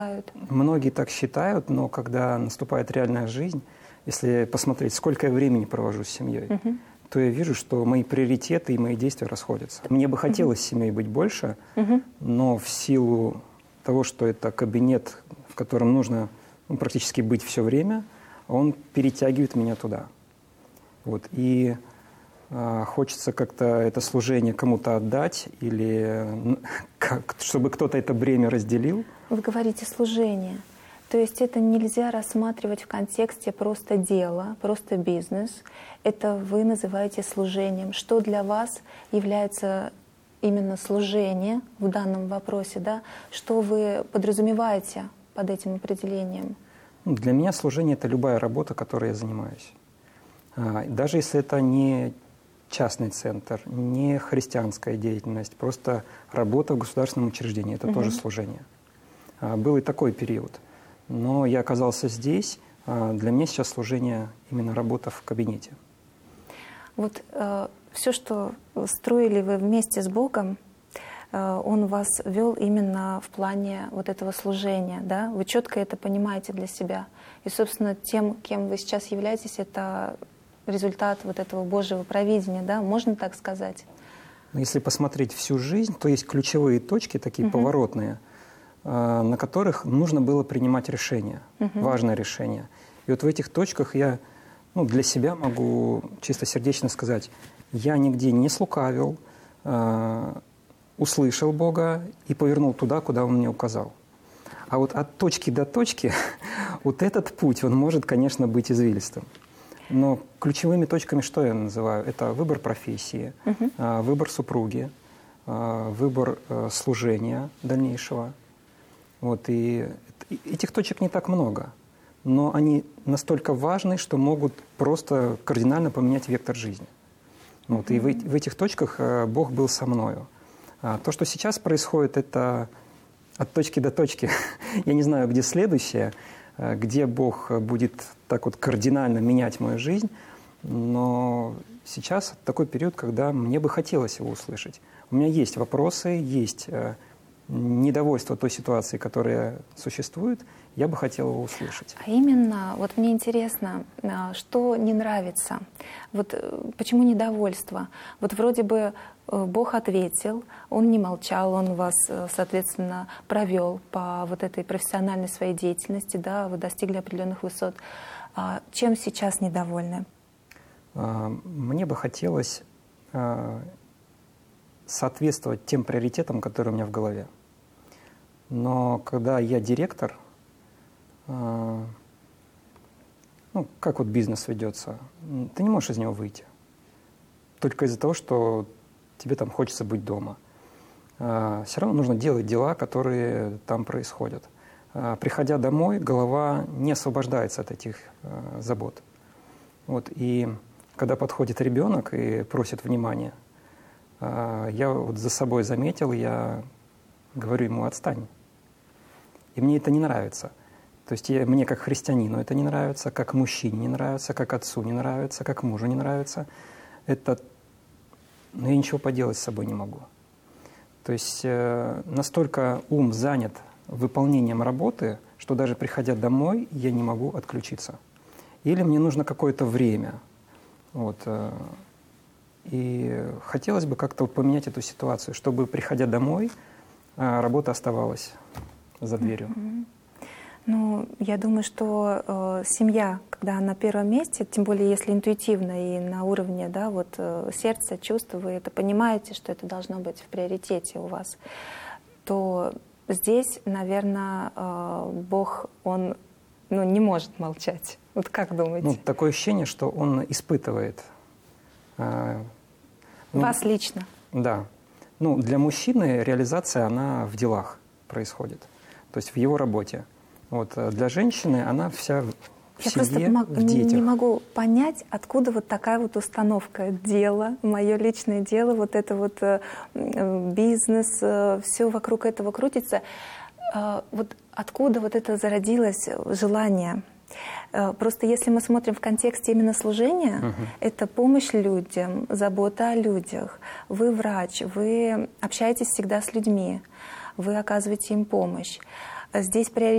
Многие так считают, но когда наступает реальная жизнь, если посмотреть, сколько я времени провожу с семьей, то я вижу, что мои приоритеты и мои действия расходятся. Мне бы хотелось с семьей быть больше, но в силу того, что это кабинет, в котором нужно практически быть все время, он перетягивает меня туда. Вот. И хочется как-то это служение кому-то отдать, или чтобы кто-то это бремя разделил. Вы говорите «служение». То есть это нельзя рассматривать в контексте просто дела, просто бизнес. Это вы называете служением. Что для вас является именно служение в данном вопросе? Да? Что вы подразумеваете под этим определением? Для меня служение – это любая работа, которой я занимаюсь. Даже если это не частный центр, не христианская деятельность, просто работа в государственном учреждении – это тоже служение. Был и такой период. Но я оказался здесь. Для меня сейчас служение именно работа в кабинете. Вот все, что строили вы вместе с Богом, Он вас вел именно в плане вот этого служения, да? Вы четко это понимаете для себя. И, собственно, тем, кем вы сейчас являетесь, это результат вот этого Божьего провидения, да? Можно так сказать? Если посмотреть всю жизнь, то есть ключевые точки, такие поворотные, на которых нужно было принимать решения, важное решение. И вот в этих точках я для себя могу чистосердечно сказать, я нигде не слукавил, услышал Бога и повернул туда, куда Он мне указал. А вот от точки до точки вот этот путь, он может, конечно, быть извилистым. Но ключевыми точками что я называю? Это выбор профессии, выбор супруги, выбор служения дальнейшего. Вот, и этих точек не так много, но они настолько важны, что могут просто кардинально поменять вектор жизни. Вот, и в этих точках Бог был со мною. То, что сейчас происходит, это от точки до точки. Я не знаю, где следующее, где Бог будет так вот кардинально менять мою жизнь, но сейчас такой период, когда мне бы хотелось его услышать. У меня есть вопросы, есть недовольство той ситуации, которая существует, я бы хотел его услышать. А именно, вот мне интересно, что не нравится? Вот почему недовольство? Вот вроде бы Бог ответил, Он не молчал, Он вас, соответственно, провел по вот этой профессиональной своей деятельности, да, вы достигли определенных высот. Чем сейчас недовольны? Мне бы хотелось соответствовать тем приоритетам, которые у меня в голове. Но когда я директор, как вот бизнес ведется, ты не можешь из него выйти. Только из-за того, что тебе там хочется быть дома. Все равно нужно делать дела, которые там происходят. Приходя домой, голова не освобождается от этих забот. Вот, и когда подходит ребенок и просит внимания, я вот за собой заметил, я говорю ему: отстань. И мне это не нравится. То есть мне как христианину это не нравится, как мужчине не нравится, как отцу не нравится, как мужу не нравится. Но я ничего поделать с собой не могу. То есть настолько ум занят выполнением работы, что даже приходя домой, я не могу отключиться. Или мне нужно какое-то время. Вот. И хотелось бы как-то поменять эту ситуацию, чтобы, приходя домой, работа оставалась за дверью. Ну, я думаю, что семья, когда на первом месте, тем более если интуитивно и на уровне, да, вот сердца, чувств, вы это понимаете, что это должно быть в приоритете у вас, то здесь, наверное, Бог, Он не может молчать. Вот как думаете? Такое ощущение, что Он испытывает. Вас лично? Да. Для мужчины реализация, она в делах происходит, то есть в его работе. Вот. Для женщины она вся в семье, в детях. Не могу понять, откуда вот такая вот установка. Дело, мое личное дело, вот это вот бизнес, все вокруг этого крутится. Вот откуда вот это зародилось желание? Просто если мы смотрим в контексте именно служения, это помощь людям, забота о людях. Вы врач, вы общаетесь всегда с людьми, вы оказываете им помощь. Здесь приоритет